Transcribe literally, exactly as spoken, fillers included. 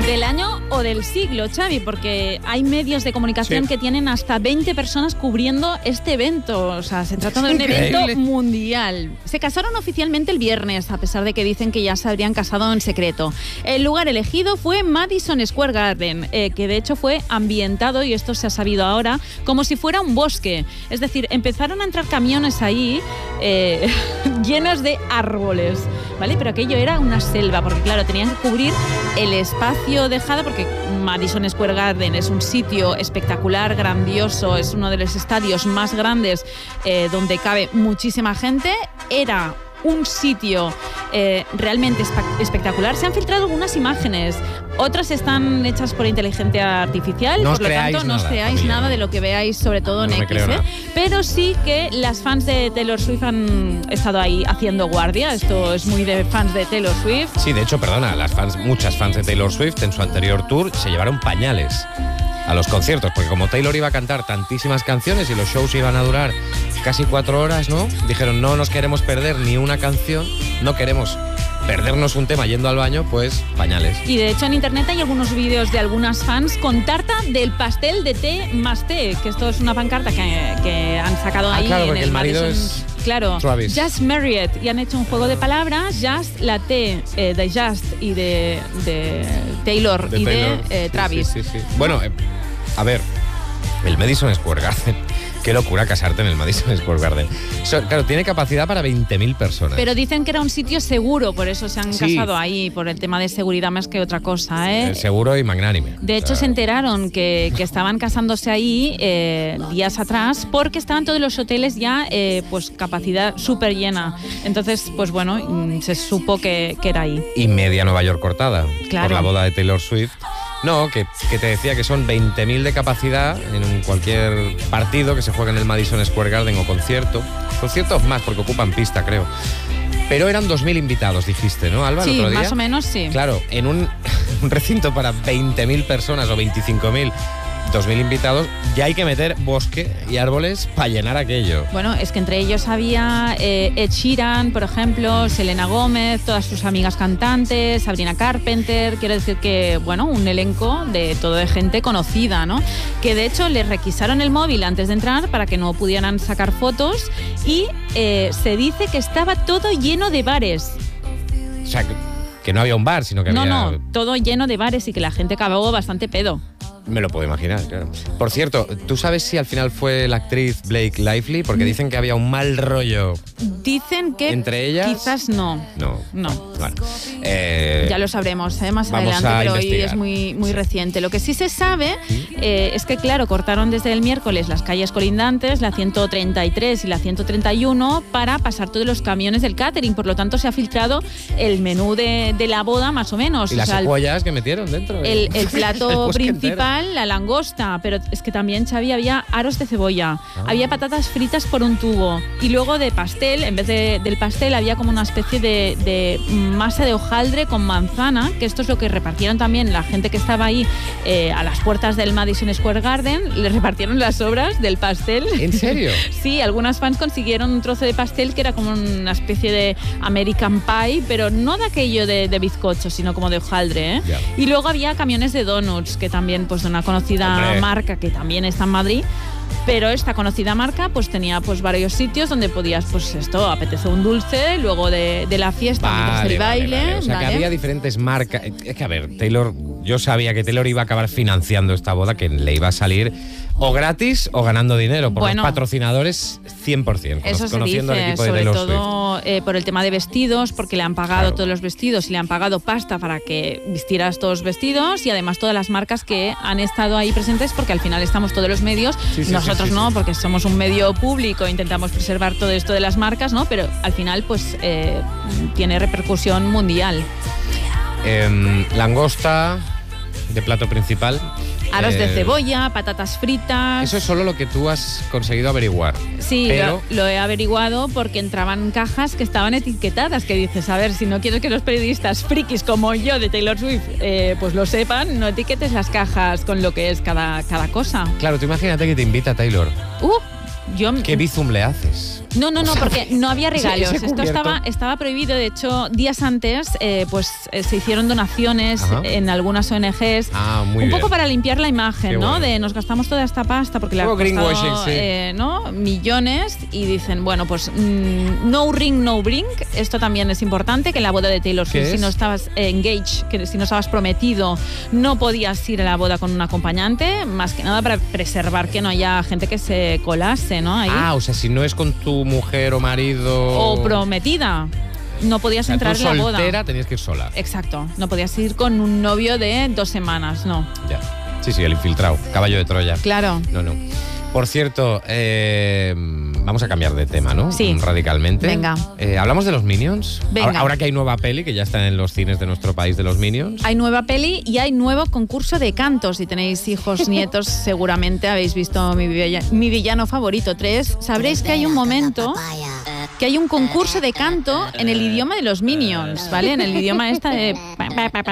Del año o del siglo, Xavi, porque hay medios de comunicación sí. que tienen hasta veinte personas cubriendo este evento. O sea, se trata de un evento mundial. Se casaron oficialmente el viernes, a pesar de que dicen que ya se habrían casado en secreto. El lugar elegido fue Madison Square Garden, eh, que de hecho fue ambientado, y esto se ha sabido ahora, como si fuera un bosque. Es decir, empezaron a entrar camiones ahí eh, llenos de árboles, ¿vale? Pero aquello era una selva, porque claro, tenían que cubrir el espacio dejado, porque Madison Square Garden es un sitio espectacular, grandioso, es uno de los estadios más grandes eh, donde cabe muchísima gente. Era un sitio eh, realmente espectacular. Se han filtrado algunas imágenes, otras están hechas por inteligencia artificial, no por lo tanto no os creáis nada, nada de lo que veáis, sobre todo en no X, ¿eh? Pero sí que las fans de Taylor Swift han estado ahí haciendo guardia. Esto es muy de fans de Taylor Swift. Sí, de hecho, perdona, las fans, muchas fans de Taylor Swift en su anterior tour se llevaron pañales a los conciertos, porque como Taylor iba a cantar tantísimas canciones y los shows iban a durar casi cuatro horas, ¿no? Dijeron, no nos queremos perder ni una canción, no queremos perdernos un tema yendo al baño, pues pañales. Y de hecho en internet hay algunos vídeos de algunas fans con tarta del pastel de té más té, que esto es una pancarta que, que han sacado ah, ahí claro, en porque el, el marido Madison, es claro, Travis. Just Married, y han hecho un juego de palabras, Just, la T eh, de Just y de, de Taylor de y Taylor. de eh, Travis. Sí, sí, sí, sí. Bueno, eh, a ver, el Madison Square Garden, qué locura casarte en el Madison Square Garden. So, claro, tiene capacidad para veinte mil personas. Pero dicen que era un sitio seguro, por eso se han sí. casado ahí, por el tema de seguridad más que otra cosa, ¿eh? Eh, seguro y magnánime. De hecho, o sea, se enteraron que, que estaban casándose ahí eh, días atrás, porque estaban todos los hoteles ya, eh, pues, capacidad súper llena. Entonces, pues bueno, se supo que, que era ahí. Y media Nueva York cortada, claro, por la boda de Taylor Swift. No, que, que te decía que son veinte mil de capacidad en cualquier partido que se juegue en el Madison Square Garden o concierto. Conciertos más, porque ocupan pista, creo. Pero eran dos mil invitados, dijiste, ¿no, Alba? Sí, el otro día. Más o menos, sí. Claro, en un, un recinto para veinte mil personas o veinticinco mil, dos mil invitados, ya hay que meter bosque y árboles para llenar aquello. Bueno, es que entre ellos había eh, Ed Sheeran, por ejemplo, Selena Gómez, todas sus amigas cantantes, Sabrina Carpenter. Quiero decir que, bueno, un elenco de todo de gente conocida, ¿no? Que de hecho les requisaron el móvil antes de entrar para que no pudieran sacar fotos, y eh, se dice que estaba todo lleno de bares. O sea, que, que no había un bar, sino que no, había... No, no, todo lleno de bares y que la gente acabó bastante pedo. Me lo puedo imaginar, claro. Por cierto, ¿tú sabes si al final fue la actriz Blake Lively? Porque dicen que había un mal rollo. Dicen que entre ellas. Quizás no. No. No. Bueno, eh, ya lo sabremos ¿eh? más adelante, pero hoy es muy, muy sí. reciente. Lo que sí se sabe ¿Sí? eh, es que, claro, cortaron desde el miércoles las calles colindantes, la ciento treinta y tres y la ciento treinta y uno, para pasar todos los camiones del catering. Por lo tanto, se ha filtrado el menú de, de la boda, más o menos. Y o las sea, cebollas que metieron dentro. El, el plato el principal, la langosta, pero es que también, Xavi, había aros de cebolla, ah. había patatas fritas por un tubo, y luego de pastel, en vez de, del pastel había como una especie de, de masa de hojaldre con manzana, que esto es lo que repartieron también la gente que estaba ahí eh, a las puertas del Madison Square Garden. Les repartieron las sobras del pastel. ¿En serio? Sí, algunas fans consiguieron un trozo de pastel que era como una especie de American Pie, pero no de aquello de, de bizcocho, sino como de hojaldre, ¿eh? Yeah. Y luego había camiones de donuts, que también, pues, de una conocida Hombre. marca que también está en Madrid. Pero esta conocida marca pues tenía pues varios sitios donde podías, pues esto, apetece un dulce, luego de, de la fiesta, vale, mientras el vale, baile. Vale. O sea, ¿vale? que había diferentes marcas. Es que, a ver, Taylor, yo sabía que Taylor iba a acabar financiando esta boda, que le iba a salir o gratis o ganando dinero por bueno, los patrocinadores cien por ciento. Eso conociendo se dice, al equipo de sobre Taylor todo eh, por el tema de vestidos, porque le han pagado claro. todos los vestidos y le han pagado pasta para que vistiera estos vestidos, y además todas las marcas que han estado ahí presentes, porque al final estamos todos los medios, sí, sí, nosotros sí, sí, no, sí. porque somos un medio público, intentamos preservar todo esto de las marcas, ¿no? Pero al final pues eh, tiene repercusión mundial. Eh, langosta de plato principal. Aros eh, de cebolla, patatas fritas. Eso es solo lo que tú has conseguido averiguar. Sí, pero... lo, lo he averiguado porque entraban cajas que estaban etiquetadas, que dices, a ver, si no quieres que los periodistas frikis como yo de Taylor Swift eh, pues lo sepan, no etiquetes las cajas con lo que es cada, cada cosa. Claro, tú imagínate que te invita Taylor. Uh, yo... ¿Qué bizum le haces? No, no, no, O sea, porque no había regalos. ese Esto cubierto. estaba, estaba prohibido. De hecho, días antes eh, pues eh, se hicieron donaciones Ajá. en algunas O N Ges. Ah, muy un bien. poco para limpiar la imagen, Qué ¿no? bueno. De nos gastamos toda esta pasta porque le ha Un poco costado greenwashing, sí. eh, ¿no? millones y dicen, bueno, pues mm, no ring, no bring. Esto también es importante, que en la boda de Taylor ¿Qué Swift, si es? no estabas eh, engaged, que si no estabas prometido, no podías ir a la boda con un acompañante, más que nada para preservar que no haya gente que se colase, ¿no? Ahí. Ah, o sea, si no es con tu mujer o marido... O prometida. No podías O sea, entrar tú en la boda. soltera tenías que ir sola. Exacto. No podías ir con un novio de dos semanas, no. Ya. Sí, sí, el infiltrado. Caballo de Troya. Claro. No, no. Por cierto, eh, vamos a cambiar de tema, ¿no? Sí. Radicalmente. Venga. Eh, ¿Hablamos de los Minions? Venga. Ahora, ahora que hay nueva peli, que ya está en los cines de nuestro país de los Minions. Hay nueva peli y hay nuevo concurso de cantos. Si tenéis hijos, nietos, seguramente habéis visto mi, villa- mi villano favorito tres. Sabréis que hay un momento que hay un concurso de canto en el idioma de los Minions, ¿vale? En el idioma esta de... pa, pa, pa, pa,